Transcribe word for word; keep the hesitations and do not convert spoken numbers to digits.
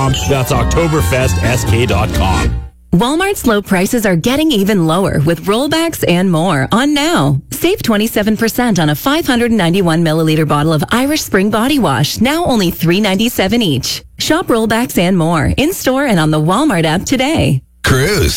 com. That's Oktoberfest S K dot com. Walmart's low prices are getting even lower with rollbacks and more on now. Save twenty-seven percent on a five hundred ninety-one milliliter bottle of Irish Spring Body Wash, now only three dollars and ninety-seven cents each. Shop rollbacks and more in store and on the Walmart app today. Cruise.